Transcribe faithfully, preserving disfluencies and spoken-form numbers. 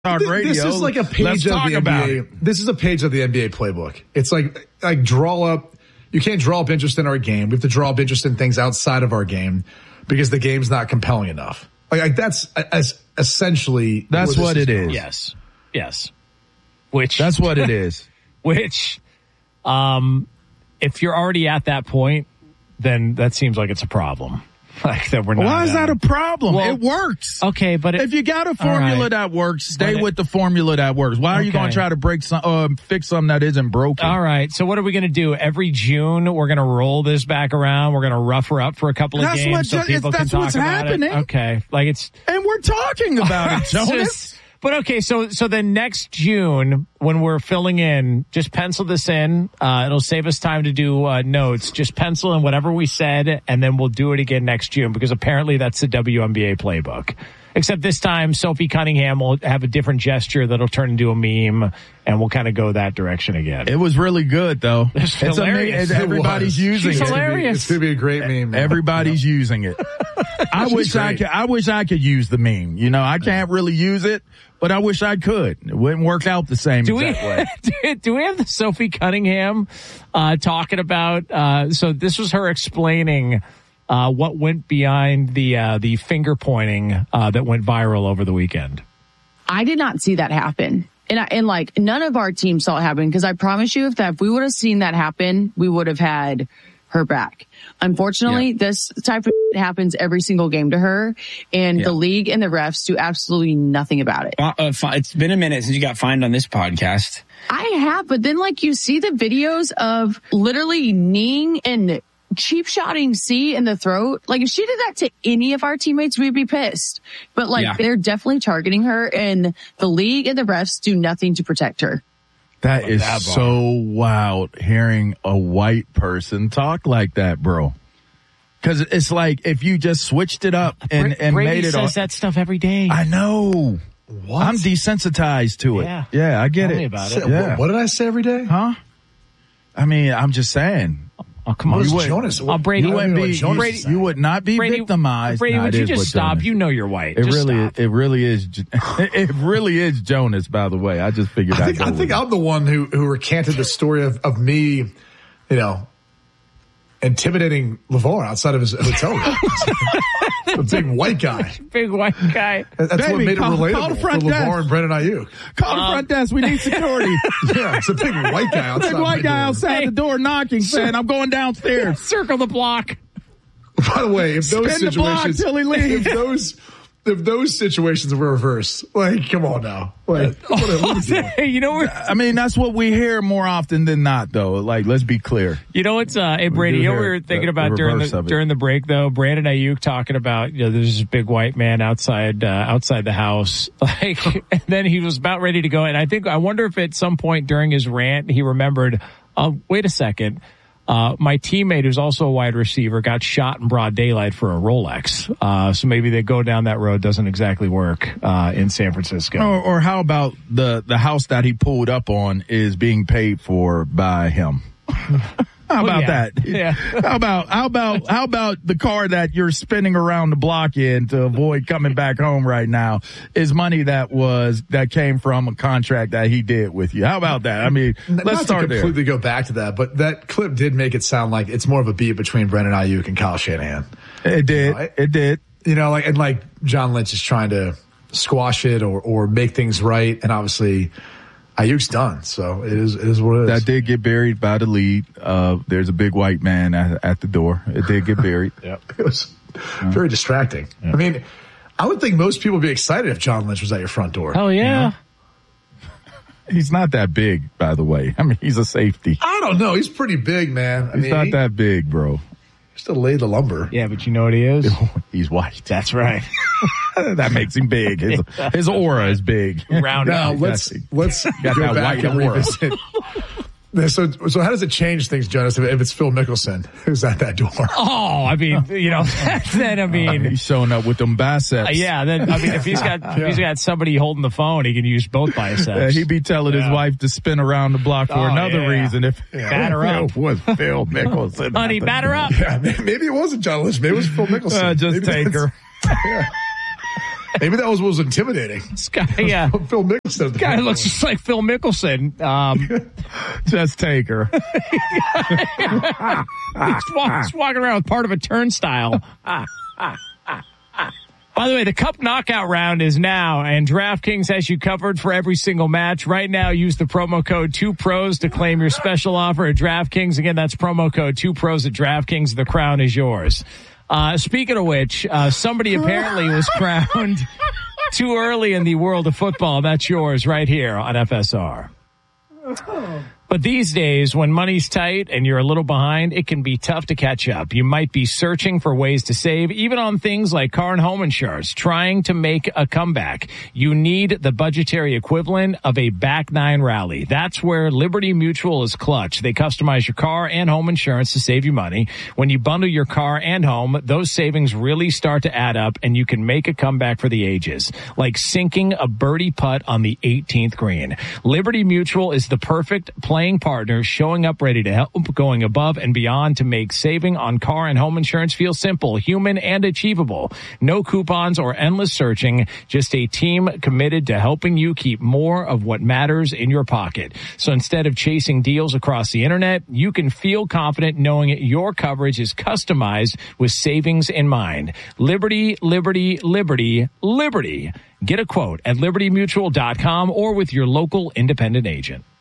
Talk radio. This is like a page Let's of talk the about N B A. it. This is a page of the N B A playbook. It's like like draw up. You can't draw up interest in our game. We have to draw up interest in things outside of our game because the game's not compelling enough. Like, like that's as essentially that's what is it is. Yes, yes. Which that's what it is. Which, um, if you're already at that point, then that seems like it's a problem. Like that we're not. Why is that a problem? Well, it works. Okay, but it, if you got a formula right. that works, stay it, with the formula that works. Why are okay. you going to try to break some, uh, fix something that isn't broken? All right. So what are we going to do? Every June, we're going to roll this back around. We're going to rough her up for a couple of that's games what, so people that's can talk what's about happening. it. Okay, like it's and we're talking about it, Jonas. Just, but okay, so so then next June when we're filling in, just pencil this in. Uh, it'll save us time to do uh, notes. Just pencil in whatever we said, and then we'll do it again next June because apparently that's the W N B A playbook. Except this time, Sophie Cunningham will have a different gesture that'll turn into a meme, and we'll kind of go that direction again. It was really good, though. It's, it's hilarious. Amazing. Everybody's She's using She's it. hilarious. It's going to be a great meme. Man. Everybody's yeah. using it. I wish great. I could. I wish I could use the meme. You know, I can't really use it, but I wish I could. It wouldn't work out the same do exact we, way. Do we have the Sophie Cunningham uh, talking about? Uh, so this was her explaining. Uh, what went behind the uh, the finger pointing uh, that went viral over the weekend? I did not see that happen. And, I, and like, none of our team saw it happen because I promise you if that, if we would have seen that happen, we would have had her back. Unfortunately, yeah. this type of happens every single game to her, and yeah. the league and the refs do absolutely nothing about it. Uh, uh, it's been a minute since you got fined on this podcast. I have, but then like you see the videos of literally kneeing and cheap shotting C in the throat. Like if she did that to any of our teammates, we'd be pissed. But like yeah. they're definitely targeting her, and the league and the refs do nothing to protect her. That is that so wild hearing a white person talk like that, bro. Because it's like if you just switched it up and, and Brady made it. says all, that stuff every day. I know. What? I'm desensitized to it. Yeah, yeah I get Tell it. Me about it. Yeah. What did I say every day? Huh? I mean, I'm just saying. Oh, come on. You would, Jonas. Oh, Brady, you, wouldn't be, you, Brady, you would not be Brady, victimized. Brady, nah, would you just stop? Jonas. You know you're white. It just really, stop. it really is. It really is Jonas. By the way, I just figured. I think, I'd I think I'm the one who who recanted the story of of me, you know, intimidating LeVar outside of his hotel room. A big white guy. Big white guy. That's Baby, what made call, it relatable call the front for LeVar desk. and Brandon Ayuk. Call the um, front desk. We need security. Yeah, it's a big white guy outside. Big white guy door. outside hey. the door knocking, saying, "I'm going downstairs." Circle the block. By the way, if those Spin situations, the block till he leaves. if those, if those situations were reversed, like, come on now, like, what are, what are hey, you know, I mean, that's what we hear more often than not, though. Like, let's be clear. You know what's, uh, hey Brady, we you know what we were thinking the, about the during the during the break though. Brandon Ayuk talking about, you know, there's this big white man outside uh, outside the house, like, and then he was about ready to go, and I think I wonder if at some point during his rant he remembered, uh, wait a second. Uh, my teammate, who's also a wide receiver, got shot in broad daylight for a Rolex. Uh, so maybe they go down that road doesn't exactly work, uh, in San Francisco. Or, or how about the, the house that he pulled up on is being paid for by him? How about well, yeah. that? Yeah. How about, how about, how about the car that you're spinning around the block in to avoid coming back home right now is money that was, that came from a contract that he did with you. How about that? I mean, Not let's start to completely there. go back to that, but that clip did make it sound like it's more of a beat between Brandon Ayuk and Kyle Shanahan. It did. You know, it, it did. You know, like, and like John Lynch is trying to squash it or, or make things right. And obviously, Ayuk's done, so it is, it is what it is. That did get buried by the lead. Uh, there's a big white man at, at the door. It did get buried. Yep. It was very distracting. Yep. I mean, I would think most people would be excited if John Lynch was at your front door. Hell yeah. You know? He's not that big, by the way. I mean, he's a safety. I don't know. He's pretty big, man. I he's mean, not he, that big, bro. Still lay the lumber. Yeah, but you know what he is? He's white. That's right. That makes him big. His, his aura is big. Round now, out. let's let's got go that back white and aura. revisit. So, so how does it change things, Jonas, if it's Phil Mickelson who's at that door? Oh, I mean, you know, then I mean, uh, he's showing up with them biceps. Uh, yeah, then I mean, if he's got yeah. if he's got somebody holding the phone, he can use both biceps. Uh, he'd be telling yeah. his wife to spin around the block for oh, another yeah. reason. If yeah. batter up was Phil Mickelson, honey, batter up. Yeah, maybe it wasn't John Lynch. Maybe it was Phil Mickelson. Uh, just maybe take her. Yeah. Maybe that was what was intimidating. This guy, yeah. Phil Mickelson. This guy looks just like Phil Mickelson. Um, just take her. he's, walk, he's walking around with part of a turnstile. By the way, the Cup Knockout round is now, and DraftKings has you covered for every single match. Right now, use the promo code two pros to claim your special offer at DraftKings. Again, that's promo code two pros at DraftKings. The crown is yours. Uh, speaking of which, uh, somebody apparently was crowned too early in the world of football. That's yours right here on F S R. But these days, when money's tight and you're a little behind, it can be tough to catch up. You might be searching for ways to save, even on things like car and home insurance, trying to make a comeback. You need the budgetary equivalent of a back nine rally. That's where Liberty Mutual is clutch. They customize your car and home insurance to save you money. When you bundle your car and home, those savings really start to add up, and you can make a comeback for the ages, like sinking a birdie putt on the eighteenth green. Liberty Mutual is the perfect plan partner, showing up ready to help, going above and beyond to make saving on car and home insurance feel simple, human, and achievable. No coupons or endless searching, just a team committed to helping you keep more of what matters in your pocket. So instead of chasing deals across the internet, you can feel confident knowing your coverage is customized with savings in mind. Liberty, Liberty, Liberty, Liberty. Get a quote at liberty mutual dot com or with your local independent agent.